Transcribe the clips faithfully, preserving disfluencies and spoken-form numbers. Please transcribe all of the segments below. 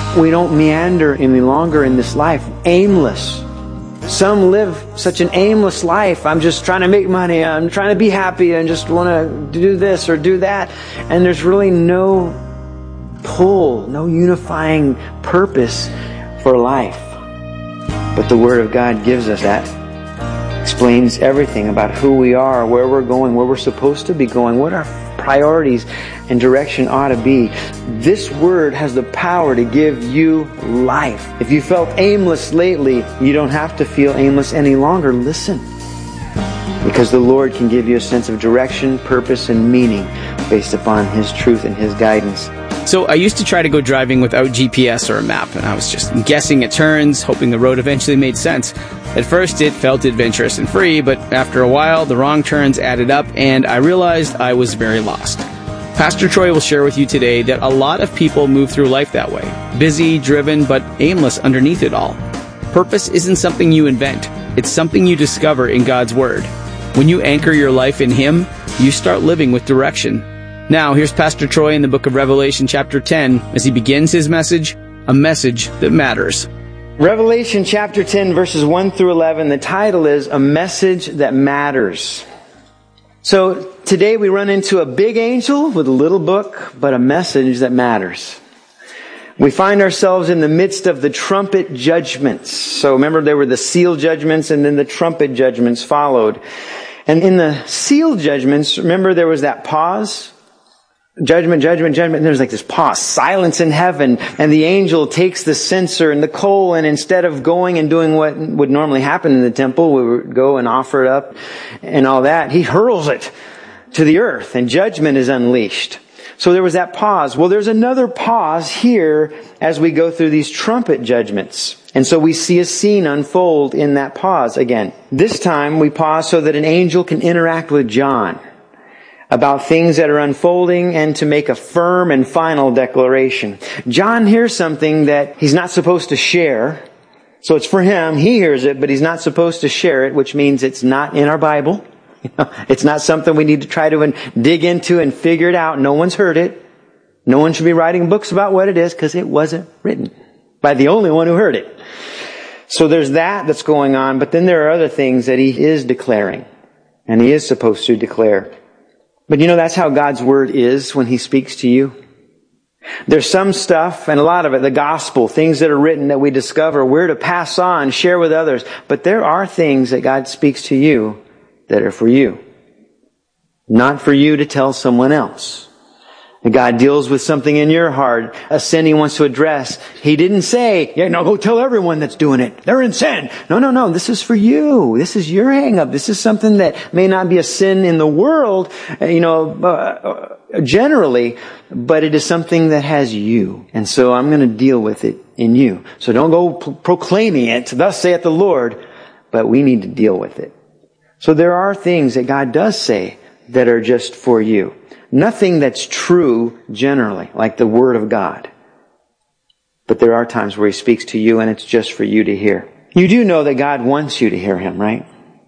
we don't meander any longer in this life, aimless. Some live such an aimless life. I'm just trying to make money. I'm trying to be happy and just want to do this or do that. And there's really no pull, no unifying purpose for life. But the Word of God gives us that. Explains everything about who we are, where we're going, where we're supposed to be going, what our priorities and direction ought to be. This Word has the power to give you life. If you felt aimless lately, you don't have to feel aimless any longer. Listen. Because the Lord can give you a sense of direction, purpose, and meaning based upon His truth and His guidance. So I used to try to go driving without G P S or a map, and I was just guessing at turns, hoping the road eventually made sense. At first, it felt adventurous and free, but after a while, the wrong turns added up, and I realized I was very lost. Pastor Troy will share with you today that a lot of people move through life that way, busy, driven, but aimless underneath it all. Purpose isn't something you invent. It's something you discover in God's Word. When you anchor your life in Him, you start living with direction. Now, here's Pastor Troy in the book of Revelation chapter ten as he begins his message, a message that matters. Revelation chapter ten, verses one through eleven, the title is A Message That Matters. So today we run into a big angel with a little book, but a message that matters. We find ourselves in the midst of the trumpet judgments. So remember, there were the seal judgments and then the trumpet judgments followed. And in the seal judgments, remember there was that pause? Judgment, judgment, judgment. And there's like this pause, silence in heaven. And the angel takes the censer and the coal, and instead of going and doing what would normally happen in the temple, we would go and offer it up and all that, he hurls it to the earth, and judgment is unleashed. So there was that pause. Well, there's another pause here as we go through these trumpet judgments. And so we see a scene unfold in that pause again. This time we pause so that an angel can interact with John about things that are unfolding and to make a firm and final declaration. John hears something that he's not supposed to share. So it's for him. He hears it, but he's not supposed to share it, which means it's not in our Bible. You know, it's not something we need to try to dig into and figure it out. No one's heard it. No one should be writing books about what it is because it wasn't written by the only one who heard it. So there's that that's going on, but then there are other things that he is declaring, and he is supposed to declare. But you know, that's how God's Word is when He speaks to you. There's some stuff, and a lot of it, the gospel, things that are written that we discover, we're to pass on, share with others. But there are things that God speaks to you that are for you. Not for you to tell someone else. And God deals with something in your heart, a sin He wants to address. He didn't say, yeah, no, go tell everyone that's doing it. They're in sin. No, no, no. This is for you. This is your hang up. This is something that may not be a sin in the world, you know, uh, generally, but it is something that has you. And so I'm going to deal with it in you. So don't go p- proclaiming it, thus saith the Lord, but we need to deal with it. So there are things that God does say that are just for you. Nothing that's true generally, like the Word of God. But there are times where He speaks to you and it's just for you to hear. You do know that God wants you to hear Him, right?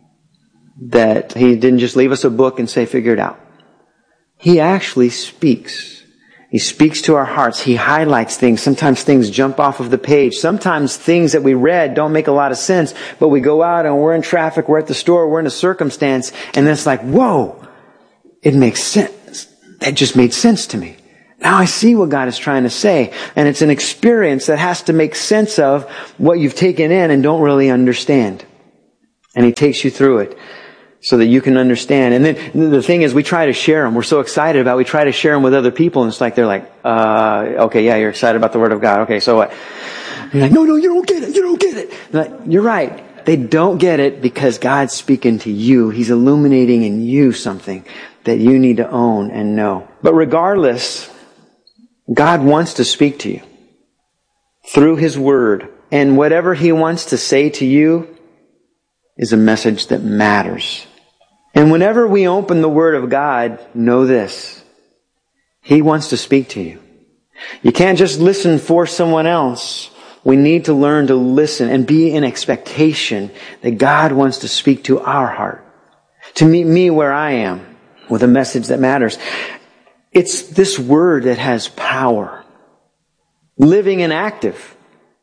That He didn't just leave us a book and say, figure it out. He actually speaks. He speaks to our hearts. He highlights things. Sometimes things jump off of the page. Sometimes things that we read don't make a lot of sense, but we go out and we're in traffic, we're at the store, we're in a circumstance, and then it's like, whoa, it makes sense. That just made sense to me. Now I see what God is trying to say. And it's an experience that has to make sense of what you've taken in and don't really understand. And He takes you through it so that you can understand. And then the thing is, we try to share them. We're so excited about it. We try to share them with other people. And it's like, they're like, uh, okay, yeah, you're excited about the Word of God. Okay, so what? You're like, no, no, you don't get it. You don't get it. Like, you're right. They don't get it because God's speaking to you. He's illuminating in you something that you need to own and know. But regardless, God wants to speak to you through His Word. And whatever He wants to say to you is a message that matters. And whenever we open the Word of God, know this: He wants to speak to you. You can't just listen for someone else. We need to learn to listen and be in expectation that God wants to speak to our heart, to meet me where I am, with a message that matters. It's this Word that has power. living and active.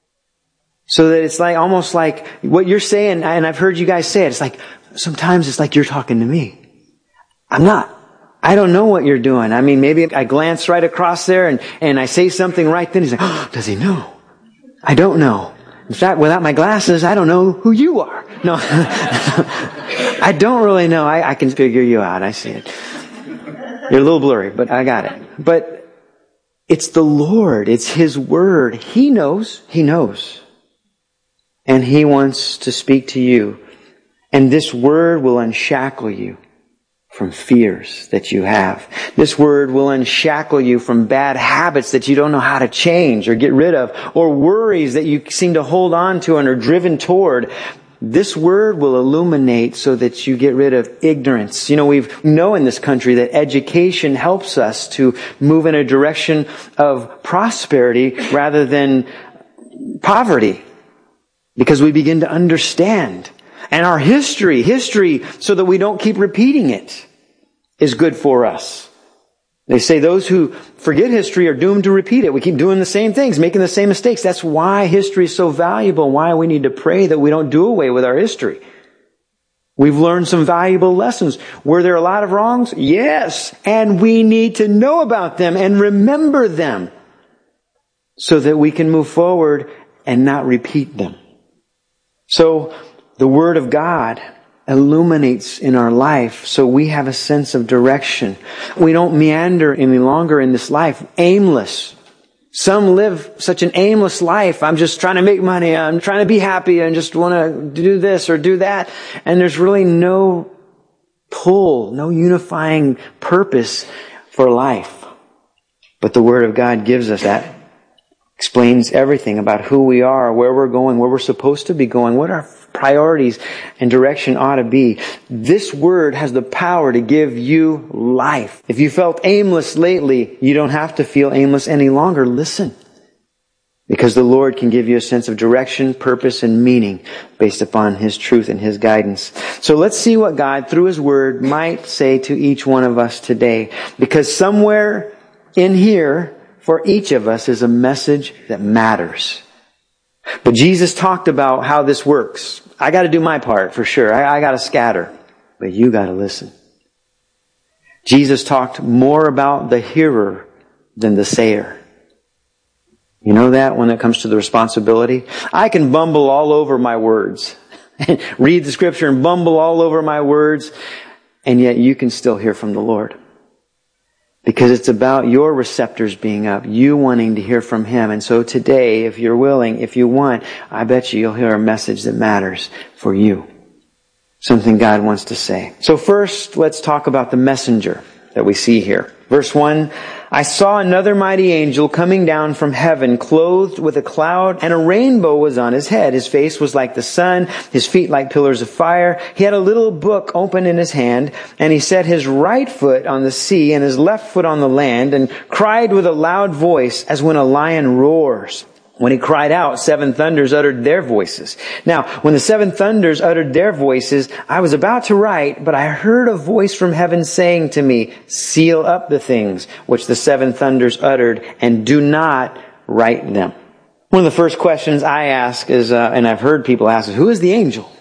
So that it's like, almost like what you're saying, and I've heard you guys say it, it's like, sometimes it's like you're talking to me. I'm not. I don't know what you're doing. I mean, maybe I glance right across there and, and I say something right then. He's like, oh, does he know? I don't know. In fact, without my glasses, I don't know who you are. No, I don't really know. I, I can figure you out. I see it. You're a little blurry, but I got it. But it's the Lord. It's His Word. He knows. He knows. And He wants to speak to you. And this Word will unshackle you from fears that you have. This Word will unshackle you from bad habits that you don't know how to change or get rid of, or worries that you seem to hold on to and are driven toward. This Word will illuminate so that you get rid of ignorance. You know, we know in this country that education helps us to move in a direction of prosperity rather than poverty, because we begin to understand. And our history, history, so that we don't keep repeating it, is good for us. They say those who forget history are doomed to repeat it. We keep doing the same things, making the same mistakes. That's why history is so valuable, why we need to pray that we don't do away with our history. We've learned some valuable lessons. Were there a lot of wrongs? Yes. And we need to know about them and remember them so that we can move forward and not repeat them. So, the Word of God illuminates in our life so we have a sense of direction. We don't meander any longer in this life, aimless. Some live such an aimless life. I'm just trying to make money. I'm trying to be happy and just want to do this or do that. And there's really no pull, no unifying purpose for life. But the Word of God gives us that. Explains everything about who we are, where we're going, where we're supposed to be going, what our priorities and direction ought to be. This Word has the power to give you life. If you felt aimless lately, you don't have to feel aimless any longer. Listen. Because the Lord can give you a sense of direction, purpose, and meaning based upon His truth and His guidance. So let's see what God, through His Word, might say to each one of us today. Because somewhere in here, for each of us, is a message that matters. But Jesus talked about how this works. I got to do my part for sure. I, I got to scatter. But you got to listen. Jesus talked more about the hearer than the sayer. You know that when it comes to the responsibility? I can bumble all over my words. Read the Scripture and bumble all over my words. And yet you can still hear from the Lord. Because it's about your receptors being up, you wanting to hear from Him. And so today, if you're willing, if you want, I bet you you'll hear a message that matters for you. Something God wants to say. So first, let's talk about the messenger that we see here. Verse one, I saw another mighty angel coming down from heaven, clothed with a cloud, and a rainbow was on his head. His face was like the sun, his feet like pillars of fire. He had a little book open in his hand, and he set his right foot on the sea and his left foot on the land, and cried with a loud voice as when a lion roars. When he cried out, seven thunders uttered their voices. Now, when the seven thunders uttered their voices, I was about to write, but I heard a voice from heaven saying to me, seal up the things which the seven thunders uttered, and do not write them. One of the first questions I ask is, uh, and I've heard people ask, is, who is the angel?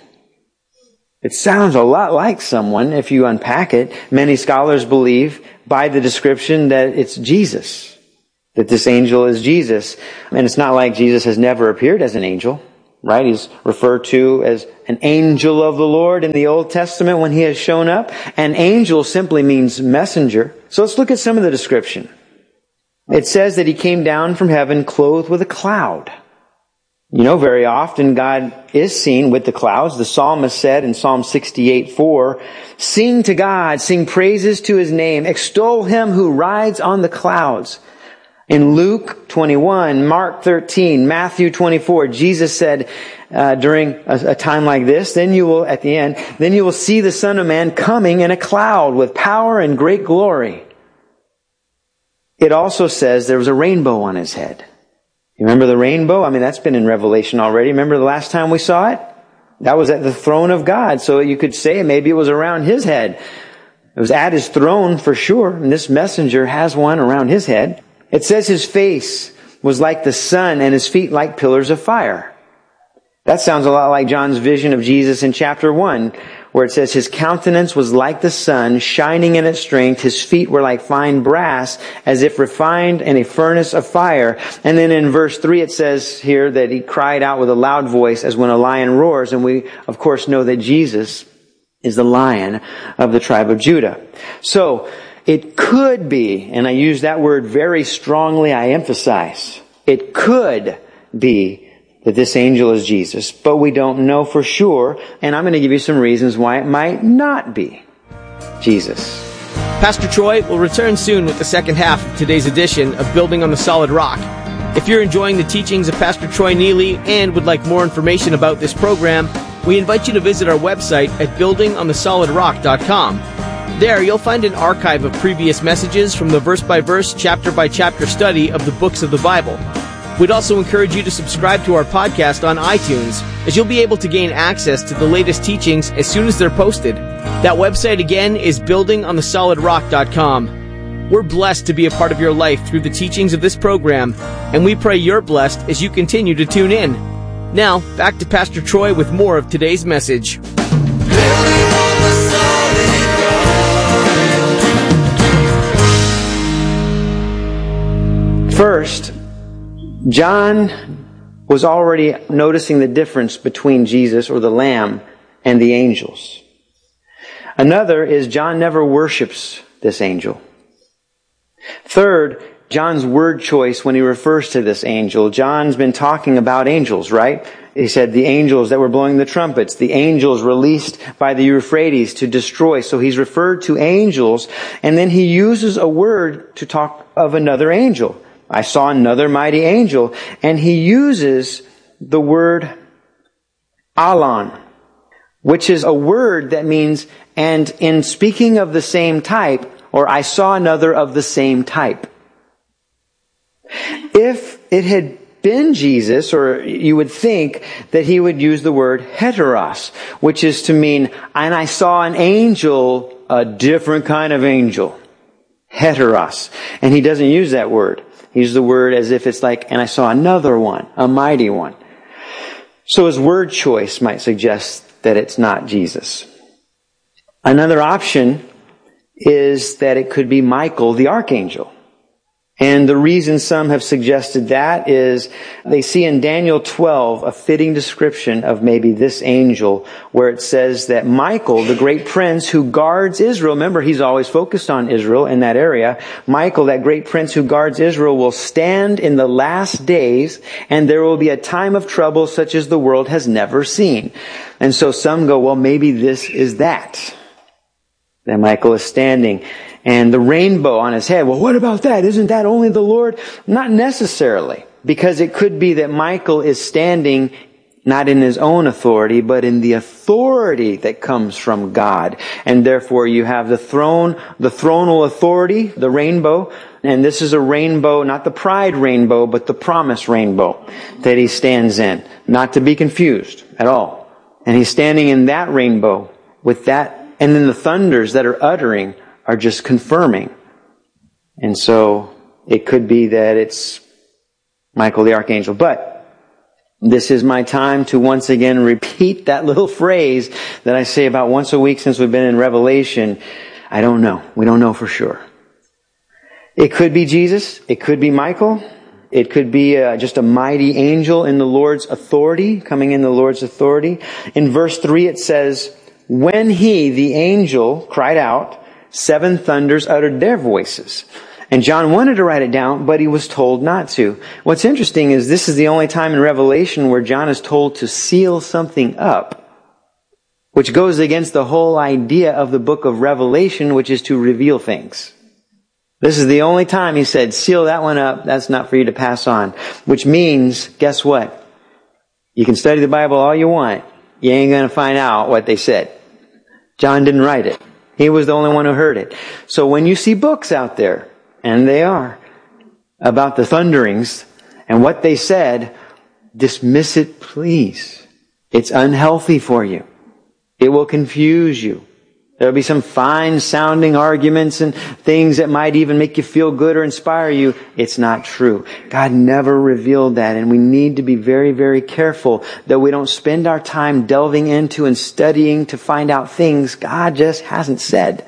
It sounds a lot like someone if you unpack it. Many scholars believe by the description that it's Jesus. That this angel is Jesus. And it's not like Jesus has never appeared as an angel, right? He's referred to as an angel of the Lord in the Old Testament when He has shown up. An angel simply means messenger. So let's look at some of the description. It says that He came down from heaven clothed with a cloud. You know, very often God is seen with the clouds. The psalmist said in Psalm sixty-eight four, sing to God, sing praises to His name, extol Him who rides on the clouds. In Luke twenty-one, Mark thirteen, Matthew twenty-four, Jesus said uh, during a, a time like this, then you will, at the end, then you will see the Son of Man coming in a cloud with power and great glory. It also says there was a rainbow on His head. You remember the rainbow? I mean, that's been in Revelation already. Remember the last time we saw it? That was at the throne of God. So you could say maybe it was around His head. It was at His throne for sure. And this messenger has one around His head. It says His face was like the sun and his feet like pillars of fire. That sounds a lot like John's vision of Jesus in chapter one, where it says his countenance was like the sun, shining in its strength. His feet were like fine brass, as if refined in a furnace of fire. And then in verse three it says here that he cried out with a loud voice as when a lion roars. And we, of course, know that Jesus is the Lion of the tribe of Judah. So, it could be, and I use that word very strongly, I emphasize, it could be that this angel is Jesus, but we don't know for sure, and I'm going to give you some reasons why it might not be Jesus. Pastor Troy will return soon with the second half of today's edition of Building on the Solid Rock. If you're enjoying the teachings of Pastor Troy Neely and would like more information about this program, we invite you to visit our website at building on the solid rock dot com. There, you'll find an archive of previous messages from the verse-by-verse, chapter-by-chapter study of the books of the Bible. We'd also encourage you to subscribe to our podcast on iTunes, as you'll be able to gain access to the latest teachings as soon as they're posted. That website again is building on the solid rock dot com. We're blessed to be a part of your life through the teachings of this program, and we pray you're blessed as you continue to tune in. Now, back to Pastor Troy with more of today's message. First, John was already noticing the difference between Jesus, or the Lamb, and the angels. Another is John never worships this angel. Third, John's word choice when he refers to this angel. John's been talking about angels, right? He said the angels that were blowing the trumpets, the angels released by the Euphrates to destroy. So he's referred to angels, and then he uses a word to talk of another angel. I saw another mighty angel, and he uses the word alon, which is a word that means, and in speaking of the same type, or I saw another of the same type. If it had been Jesus, or you would think that he would use the word heteros, which is to mean, and I saw an angel, a different kind of angel. Heteros. And he doesn't use that word. He uses the word as if it's like, and I saw another one, a mighty one. So his word choice might suggest that it's not Jesus. Another option is that it could be Michael, the archangel. And the reason some have suggested that is they see in Daniel twelve a fitting description of maybe this angel, where it says that Michael, the great prince who guards Israel, remember he's always focused on Israel in that area, Michael, that great prince who guards Israel, will stand in the last days, and there will be a time of trouble such as the world has never seen. And so some go, well, maybe this is that. That Michael is standing. And the rainbow on his head. Well, what about that? Isn't that only the Lord? Not necessarily. Because it could be that Michael is standing not in his own authority, but in the authority that comes from God. And therefore you have the throne, the thronal authority, the rainbow. And this is a rainbow, not the pride rainbow, but the promise rainbow that he stands in. Not to be confused at all. And he's standing in that rainbow with that. And then the thunders that are uttering are just confirming. And so it could be that it's Michael the archangel. But this is my time to once again repeat that little phrase that I say about once a week since we've been in Revelation. I don't know. We don't know for sure. It could be Jesus. It could be Michael. It could be uh, just a mighty angel in the Lord's authority, coming in the Lord's authority. In verse three it says, when he, the angel, cried out, seven thunders uttered their voices. And John wanted to write it down, but he was told not to. What's interesting is this is the only time in Revelation where John is told to seal something up, which goes against the whole idea of the book of Revelation, which is to reveal things. This is the only time he said, seal that one up, that's not for you to pass on. Which means, guess what? You can study the Bible all you want. You ain't going to find out what they said. John didn't write it. He was the only one who heard it. So when you see books out there, and they are, about the thunderings and what they said, dismiss it, please. It's unhealthy for you. It will confuse you. There'll be some fine sounding arguments and things that might even make you feel good or inspire you. It's not true. God never revealed that, and we need to be very, very careful that we don't spend our time delving into and studying to find out things God just hasn't said.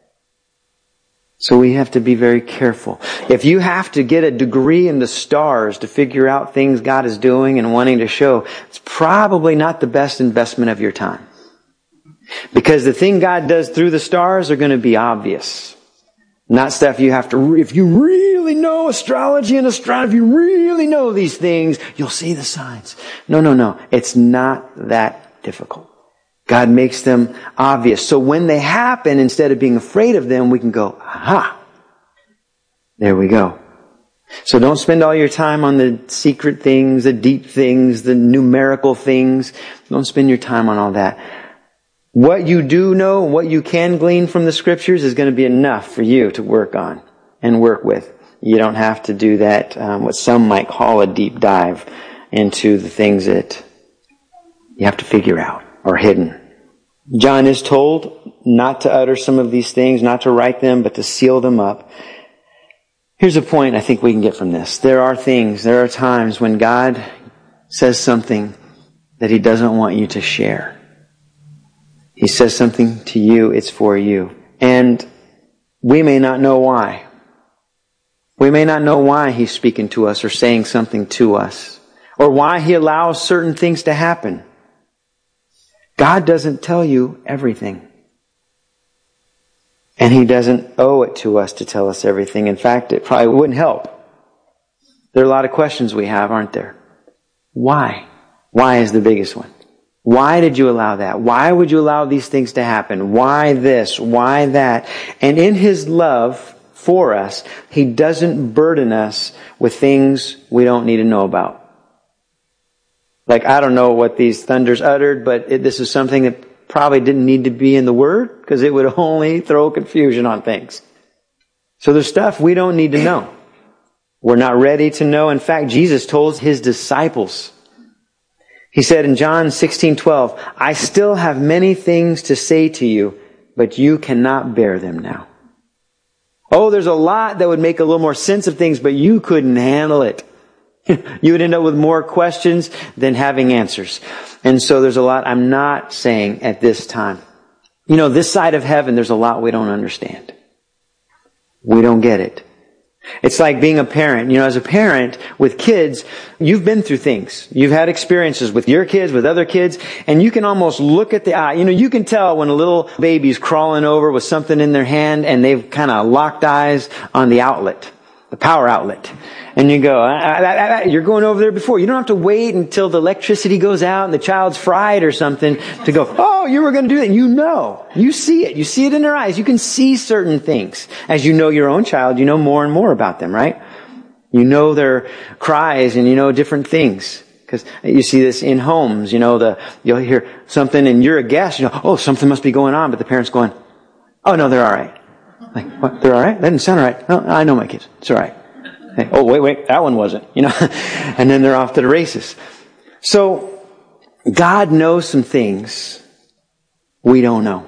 So we have to be very careful. If you have to get a degree in the stars to figure out things God is doing and wanting to show, it's probably not the best investment of your time. Because the thing God does through the stars are going to be obvious. Not stuff you have to, if you really know astrology and astronomy, if you really know these things, you'll see the signs. No, no, no. It's not that difficult. God makes them obvious. So when they happen, instead of being afraid of them, we can go, aha, there we go. So don't spend all your time on the secret things, the deep things, the numerical things. Don't spend your time on all that. What you do know, what you can glean from the scriptures is going to be enough for you to work on and work with. You don't have to do that, um, what some might call a deep dive into the things that you have to figure out or hidden. John is told not to utter some of these things, not to write them, but to seal them up. Here's a point I think we can get from this. There are things, there are times when God says something that He doesn't want you to share. He says something to you, it's for you. And we may not know why. We may not know why He's speaking to us or saying something to us, or why He allows certain things to happen. God doesn't tell you everything. And He doesn't owe it to us to tell us everything. In fact, it probably wouldn't help. There are a lot of questions we have, aren't there? Why? Why is the biggest one. Why did you allow that? Why would you allow these things to happen? Why this? Why that? And in His love for us, He doesn't burden us with things we don't need to know about. Like, I don't know what these thunders uttered, but it, this is something that probably didn't need to be in the Word, because it would only throw confusion on things. So there's stuff we don't need to know. We're not ready to know. In fact, Jesus told His disciples, He said in John sixteen twelve, I still have many things to say to you, but you cannot bear them now. Oh, there's a lot that would make a little more sense of things, but you couldn't handle it. You would end up with more questions than having answers. And so there's a lot I'm not saying at this time. You know, this side of heaven, there's a lot we don't understand. We don't get it. It's like being a parent. You know, as a parent with kids, you've been through things. You've had experiences with your kids, with other kids, and you can almost look at the eye. You know, you can tell when a little baby's crawling over with something in their hand and they've kind of locked eyes on the outlet, the power outlet. And you go, ah, ah, ah, ah, you're going over there before. You don't have to wait until the electricity goes out and the child's fried or something to go, oh, you were going to do that. And you know, you see it. You see it in their eyes. You can see certain things. As you know your own child, you know more and more about them, right? You know their cries and you know different things. Because you see this in homes, you know, the, you'll hear something and you're a guest, you know, oh, something must be going on, but the parent's going, oh no, they're alright. Like, what, they're alright? That didn't sound alright. No, I know my kids. It's alright. Hey, oh, wait, wait, that one wasn't, you know, and then they're off to the races. So, God knows some things we don't know.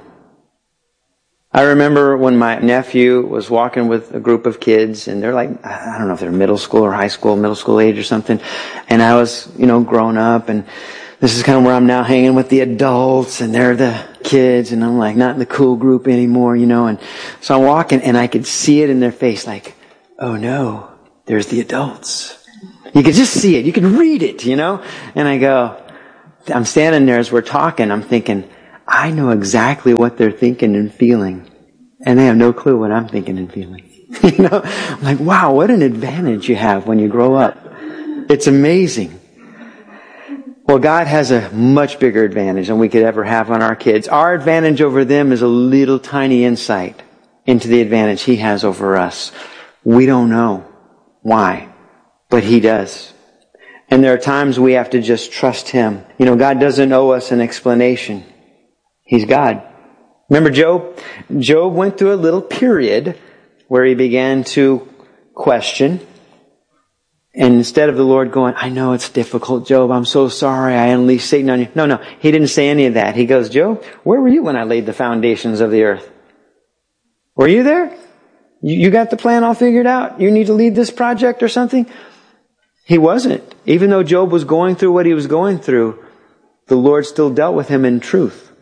I remember when my nephew was walking with a group of kids, and they're like, I don't know if they're middle school or high school, middle school age or something, and I was, you know, grown up, and this is kind of where I'm now hanging with the adults, and they're the kids, and I'm like not in the cool group anymore, you know, and so I'm walking, and I could see it in their face, like, oh no. There's the adults. You could just see it. You could read it, you know? And I go, I'm standing there as we're talking. I'm thinking, I know exactly what they're thinking and feeling. And they have no clue what I'm thinking and feeling. You know? I'm like, wow, what an advantage you have when you grow up. It's amazing. Well, God has a much bigger advantage than we could ever have on our kids. Our advantage over them is a little tiny insight into the advantage He has over us. We don't know why, but He does. And there are times we have to just trust Him. You know, God doesn't owe us an explanation. He's God. Remember Job? Job went through a little period where he began to question. And instead of the Lord going, I know it's difficult, Job. I'm so sorry. I unleashed Satan on you. No, no. He didn't say any of that. He goes, Job, where were you when I laid the foundations of the earth? Were you there? You got the plan all figured out? You need to lead this project or something? He wasn't. Even though Job was going through what he was going through, the Lord still dealt with him in truth.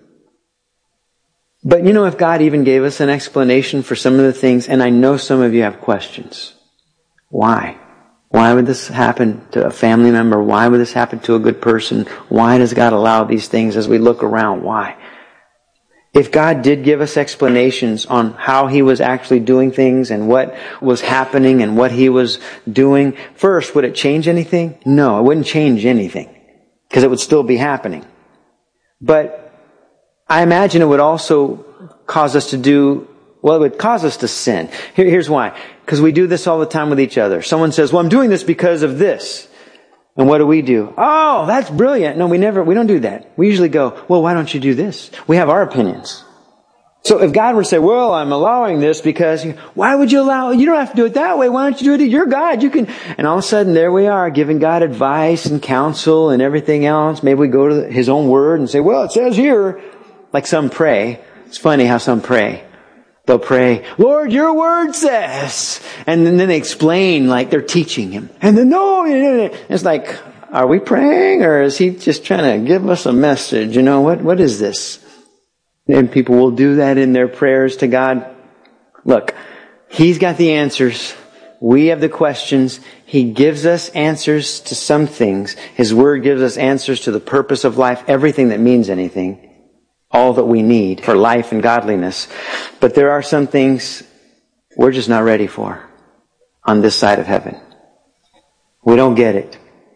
But you know, if God even gave us an explanation for some of the things, and I know some of you have questions. Why? Why would this happen to a family member? Why would this happen to a good person? Why does God allow these things as we look around? Why? If God did give us explanations on how He was actually doing things and what was happening and what He was doing, first, would it change anything? No, it wouldn't change anything, because it would still be happening. But I imagine it would also cause us to do, well, it would cause us to sin. Here, here's why. Because we do this all the time with each other. Someone says, well, I'm doing this because of this. And what do we do? Oh, that's brilliant. No, we never, we don't do that. We usually go, well, why don't you do this? We have our opinions. So if God were to say, well, I'm allowing this because, why would you allow, you don't have to do it that way. Why don't you do it? You're God. You can, and all of a sudden there we are giving God advice and counsel and everything else. Maybe we go to His own word and say, well, it says here, like some pray. It's funny how some pray. They'll pray, Lord, your word says. And then they explain like they're teaching Him. And then, no, it's like, are we praying or is He just trying to give us a message? You know, what, what is this? And people will do that in their prayers to God. Look, He's got the answers. We have the questions. He gives us answers to some things. His word gives us answers to the purpose of life, everything that means anything. All that we need for life and godliness. But there are some things we're just not ready for on this side of heaven. We don't get it.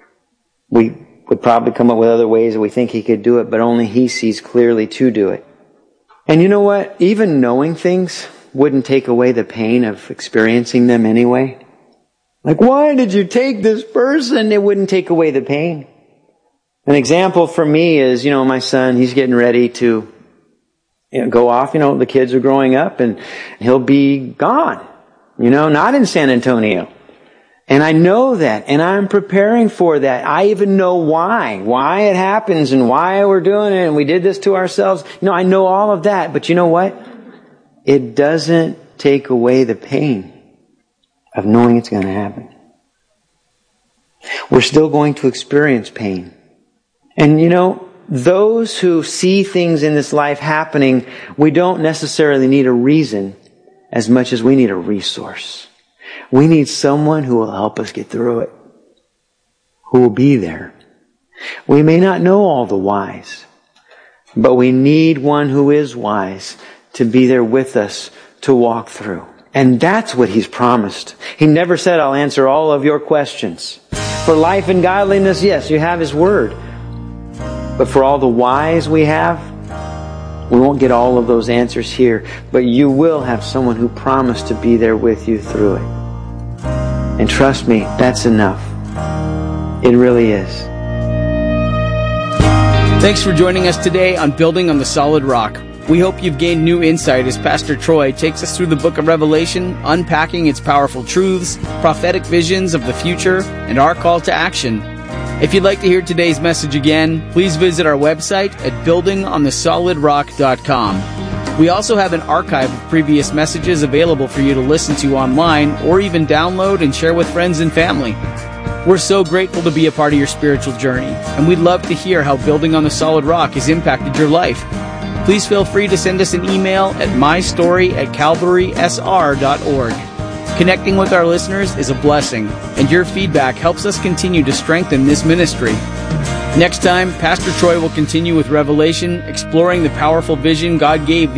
We would probably come up with other ways that we think He could do it, but only He sees clearly to do it. And you know what? Even knowing things wouldn't take away the pain of experiencing them anyway. Like, why did you take this person? It wouldn't take away the pain. An example for me is, you know, my son, he's getting ready to, you know, go off. You know, the kids are growing up and he'll be gone, you know, not in San Antonio. And I know that, and I'm preparing for that. I even know why, why it happens and why we're doing it and we did this to ourselves. You know, I know all of that, but you know what? It doesn't take away the pain of knowing it's going to happen. We're still going to experience pain. And you know, those who see things in this life happening, we don't necessarily need a reason as much as we need a resource. We need someone who will help us get through it, who will be there. We may not know all the whys, but we need one who is wise to be there with us to walk through. And that's what He's promised. He never said, I'll answer all of your questions. For life and godliness, yes, you have His word. But for all the whys we have, we won't get all of those answers here. But you will have someone who promised to be there with you through it. And trust me, that's enough. It really is. Thanks for joining us today on Building on the Solid Rock. We hope you've gained new insight as Pastor Troy takes us through the book of Revelation, unpacking its powerful truths, prophetic visions of the future, and our call to action. If you'd like to hear today's message again, please visit our website at building on the solid rock dot com. We also have an archive of previous messages available for you to listen to online or even download and share with friends and family. We're so grateful to be a part of your spiritual journey, and we'd love to hear how Building on the Solid Rock has impacted your life. Please feel free to send us an email at mystory at calvary s r dot org. Connecting with our listeners is a blessing, and your feedback helps us continue to strengthen this ministry. Next time, Pastor Troy will continue with Revelation, exploring the powerful vision God gave